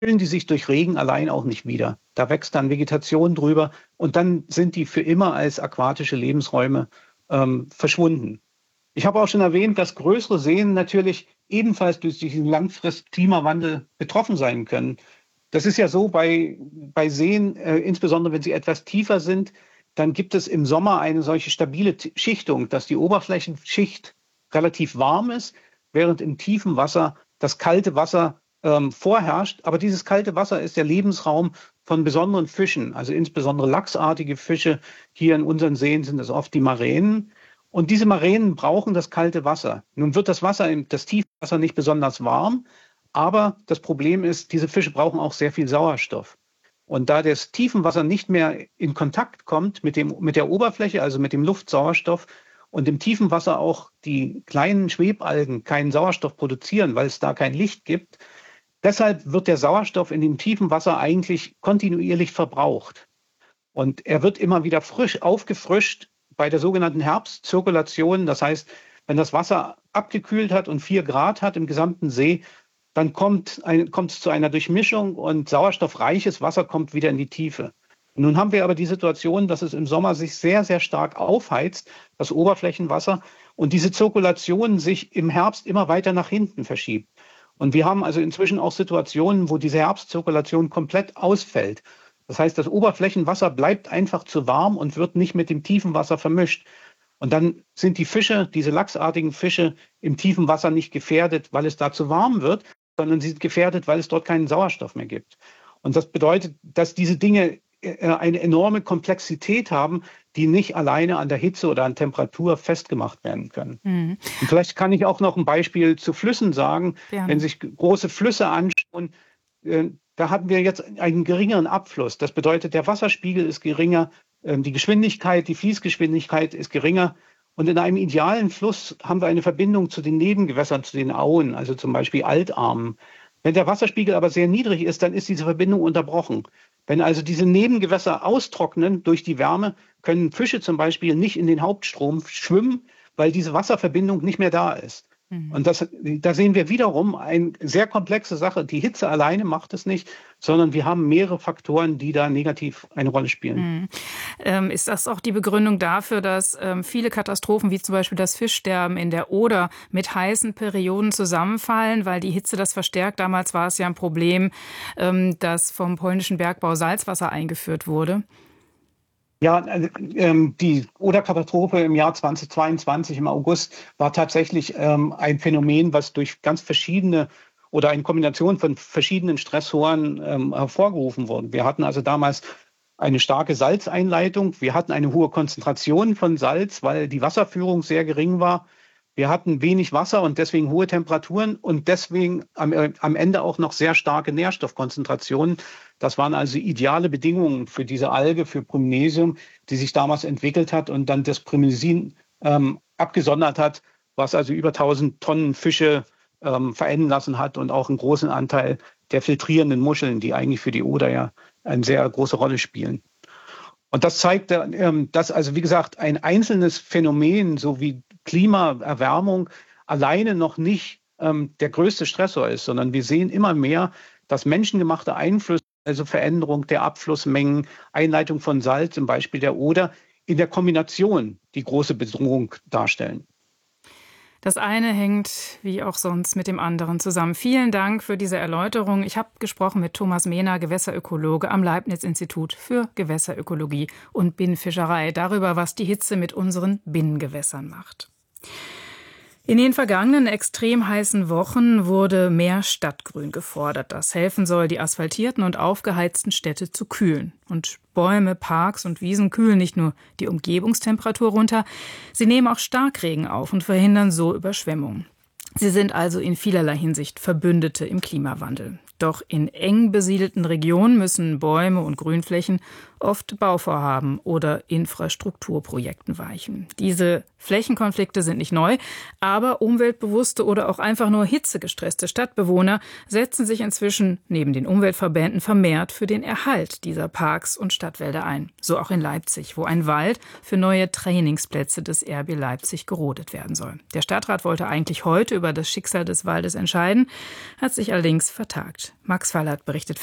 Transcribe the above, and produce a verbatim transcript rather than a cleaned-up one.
füllen die sich durch Regen allein auch nicht wieder. Da wächst dann Vegetation drüber und dann sind die für immer als aquatische Lebensräume ähm, verschwunden. Ich habe auch schon erwähnt, dass größere Seen natürlich ebenfalls durch diesen langfristigen Klimawandel betroffen sein können. Das ist ja so bei, bei Seen, äh, insbesondere wenn sie etwas tiefer sind, dann gibt es im Sommer eine solche stabile T- Schichtung, dass die Oberflächenschicht relativ warm ist, während im tiefen Wasser das kalte Wasser ähm, vorherrscht. Aber dieses kalte Wasser ist der Lebensraum von besonderen Fischen, also insbesondere lachsartige Fische. Hier in unseren Seen sind es oft die Maränen. Und diese Maränen brauchen das kalte Wasser. Nun wird das Wasser, im- das Tiefwasser nicht besonders warm, aber das Problem ist, diese Fische brauchen auch sehr viel Sauerstoff. Und da das Tiefenwasser nicht mehr in Kontakt kommt mit dem, mit der Oberfläche, also mit dem Luftsauerstoff, und im tiefen Wasser auch die kleinen Schwebalgen keinen Sauerstoff produzieren, weil es da kein Licht gibt, deshalb wird der Sauerstoff in dem tiefen Wasser eigentlich kontinuierlich verbraucht. Und er wird immer wieder frisch aufgefrischt bei der sogenannten Herbstzirkulation. Das heißt, wenn das Wasser abgekühlt hat und vier Grad hat im gesamten See, dann kommt, ein, kommt es zu einer Durchmischung und sauerstoffreiches Wasser kommt wieder in die Tiefe. Nun haben wir aber die Situation, dass es im Sommer sich sehr, sehr stark aufheizt, das Oberflächenwasser, und diese Zirkulation sich im Herbst immer weiter nach hinten verschiebt. Und wir haben also inzwischen auch Situationen, wo diese Herbstzirkulation komplett ausfällt. Das heißt, das Oberflächenwasser bleibt einfach zu warm und wird nicht mit dem tiefen Wasser vermischt. Und dann sind die Fische, diese lachsartigen Fische, im tiefen Wasser nicht gefährdet, weil es da zu warm wird, sondern sie sind gefährdet, weil es dort keinen Sauerstoff mehr gibt. Und das bedeutet, dass diese Dinge äh, eine enorme Komplexität haben, die nicht alleine an der Hitze oder an Temperatur festgemacht werden können. Mhm. Und vielleicht kann ich auch noch ein Beispiel zu Flüssen sagen. Gerne. Wenn sich große Flüsse anschauen, äh, da hatten wir jetzt einen geringeren Abfluss. Das bedeutet, der Wasserspiegel ist geringer, äh, die Geschwindigkeit, die Fließgeschwindigkeit ist geringer. Und in einem idealen Fluss haben wir eine Verbindung zu den Nebengewässern, zu den Auen, also zum Beispiel Altarmen. Wenn der Wasserspiegel aber sehr niedrig ist, dann ist diese Verbindung unterbrochen. Wenn also diese Nebengewässer austrocknen durch die Wärme, können Fische zum Beispiel nicht in den Hauptstrom schwimmen, weil diese Wasserverbindung nicht mehr da ist. Mhm. Und das, da sehen wir wiederum eine sehr komplexe Sache. Die Hitze alleine macht es nicht, sondern wir haben mehrere Faktoren, die da negativ eine Rolle spielen. Mhm. Ähm, ist das auch die Begründung dafür, dass ähm, viele Katastrophen, wie zum Beispiel das Fischsterben in der Oder, mit heißen Perioden zusammenfallen, weil die Hitze das verstärkt? Damals war es ja ein Problem, ähm, dass vom polnischen Bergbau Salzwasser eingeführt wurde. Ja, also, ähm, die Oder-Katastrophe im Jahr zweitausendzweiundzwanzig im August war tatsächlich ähm, ein Phänomen, was durch ganz verschiedene oder eine Kombination von verschiedenen Stressoren ähm, hervorgerufen wurde. Wir hatten also damals eine starke Salzeinleitung. Wir hatten eine hohe Konzentration von Salz, weil die Wasserführung sehr gering war. Wir hatten wenig Wasser und deswegen hohe Temperaturen und deswegen am, äh, am Ende auch noch sehr starke Nährstoffkonzentrationen. Das waren also ideale Bedingungen für diese Alge, für Prymnesium, die sich damals entwickelt hat und dann das Prymnesin ähm, abgesondert hat, was also über tausend Tonnen Fische ähm, verenden lassen hat und auch einen großen Anteil der filtrierenden Muscheln, die eigentlich für die Oder ja eine sehr große Rolle spielen. Und das zeigt, ähm, dass also wie gesagt ein einzelnes Phänomen, so wie Klimaerwärmung, alleine noch nicht ähm, der größte Stressor ist, sondern wir sehen immer mehr, dass menschengemachte Einflüsse, also Veränderung der Abflussmengen, Einleitung von Salz, zum Beispiel der Oder, in der Kombination die große Bedrohung darstellen. Das eine hängt wie auch sonst mit dem anderen zusammen. Vielen Dank für diese Erläuterung. Ich habe gesprochen mit Thomas Mehner, Gewässerökologe am Leibniz-Institut für Gewässerökologie und Binnenfischerei, darüber, was die Hitze mit unseren Binnengewässern macht. In den vergangenen extrem heißen Wochen wurde mehr Stadtgrün gefordert, das helfen soll, die asphaltierten und aufgeheizten Städte zu kühlen. Und Bäume, Parks und Wiesen kühlen nicht nur die Umgebungstemperatur runter, sie nehmen auch Starkregen auf und verhindern so Überschwemmungen. Sie sind also in vielerlei Hinsicht Verbündete im Klimawandel. Doch in eng besiedelten Regionen müssen Bäume und Grünflächen oft Bauvorhaben oder Infrastrukturprojekten weichen. Diese Flächenkonflikte sind nicht neu, aber umweltbewusste oder auch einfach nur hitzegestresste Stadtbewohner setzen sich inzwischen neben den Umweltverbänden vermehrt für den Erhalt dieser Parks und Stadtwälder ein. So auch in Leipzig, wo ein Wald für neue Trainingsplätze des R B Leipzig gerodet werden soll. Der Stadtrat wollte eigentlich heute über das Schicksal des Waldes entscheiden, hat sich allerdings vertagt. Max Fallert berichtet